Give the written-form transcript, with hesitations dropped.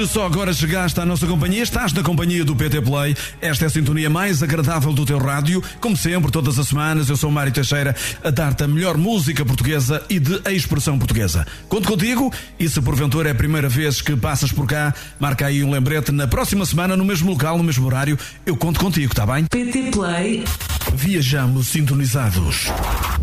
Só agora chegaste à nossa companhia, estás na companhia do PT Play. Esta é a sintonia mais agradável do teu rádio. Como sempre, todas as semanas, eu sou Mário Teixeira, a dar-te a melhor música portuguesa e de expressão portuguesa. Conto contigo e se porventura é a primeira vez que passas por cá, marca aí um lembrete. Na próxima semana, no mesmo local, no mesmo horário, eu conto contigo, tá bem? PT Play. Viajamos sintonizados.